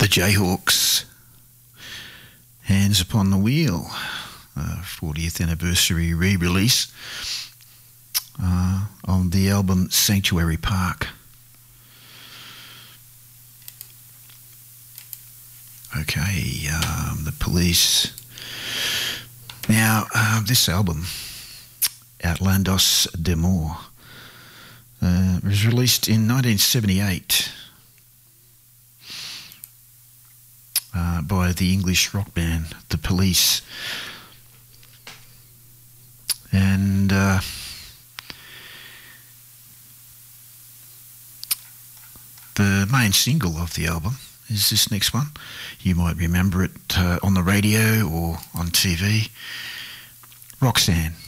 the Jayhawks, Hands Upon the Wheel, 40th anniversary re-release on the album Sanctuary Park. Okay, the Police. Now, this album, Outlandos d'Amour, was released in 1978 by the English rock band The Police. And the main single of the album is this next one. You might remember it on the radio or on TV. Roxanne.